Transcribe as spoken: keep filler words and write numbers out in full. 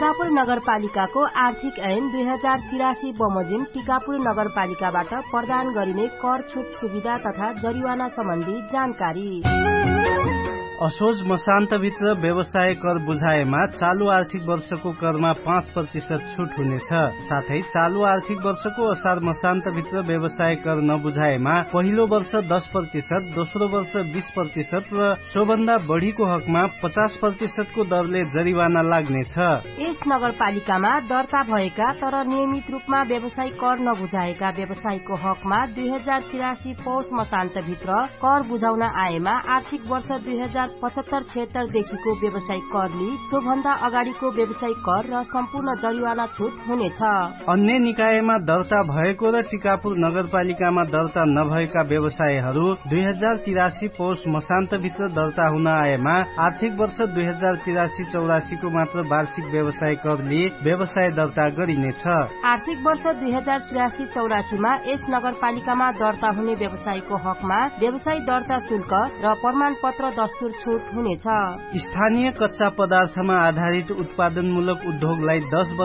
टिकापुर नगरपालिकाको आर्थिक ऐन दुई हजार तिरासी बमोजिम टिकापुर नगरपालिकाबाट प्रदान गरिने कर छुट सुविधा तथा जरिवाना सम्बन्धी जानकारी। असोज मसान्तभित्र व्यवसाय कर बुझाएमा चालू आर्थिक वर्षको करमा पाँच प्रतिशत छुट हुनेछ। साथै चालू आर्थिक वर्षको असार मसान्तभित्र व्यवसाय कर नबुझाएमा पहिलो वर्ष दस प्रतिशत, दोस्रो वर्ष बीस प्रतिशत र सोभन्दा बढ़ीको हकमा पचास प्रतिशतको दरले जरिवाना लाग्नेछ। यस नगरपालिकामा दर्ता भएका तर नियमित रूपमा व्यवसाय कर नबुझाएका व्यवसायको हकमा दुई हजार तिरासी पौष मसान्तभित्र कर बुझाउन आएमा आर्थिक वर्ष दुई हजार पचहत्तर छिहत्तर देखिको व्यवसाय करले सोभन्दा अगाडिको व्यवसाय कर र सम्पूर्ण जरिवाना छुट हुनेछ। अन्य निकायमा दर्ता भएको र टिकापुर नगरपालिकामा दर्ता नभएका व्यवसायहरू दुई हजार तिरासी पौष मसान्तभित्र दर्ता हुन आएमा आर्थिक वर्ष दुई हजार तिरासी चौरासीको मात्र वार्षिक व्यवसाय करले व्यवसाय दर्ता गरिनेछ। आर्थिक वर्ष दुई हजार तिरासी चौरासीमा यस नगरपालिकामा दर्ता हुने व्यवसायको हकमा व्यवसाय दर्ता शुल्क र प्रमाण पत्र दस्तुर छुट हुनेछ। स्थानीय कच्चा पदार्थमा आधारित उत्पादनमूलक उद्योगलाई दस